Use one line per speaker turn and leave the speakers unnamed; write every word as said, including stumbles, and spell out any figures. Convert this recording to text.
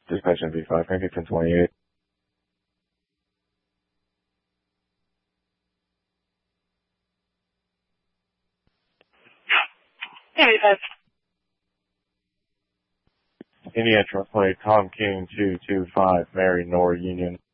Dispatch M V five, crank it ten twenty-eight.
Hey, uh,
Indiana Truck Plate, Tom King two two five, Mary Nor Union.